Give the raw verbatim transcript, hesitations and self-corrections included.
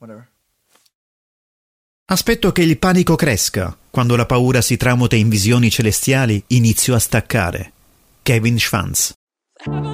Aspetto che il panico cresca. Quando la paura si tramuta in visioni celestiali, inizio a staccare. Kevin Schwantz.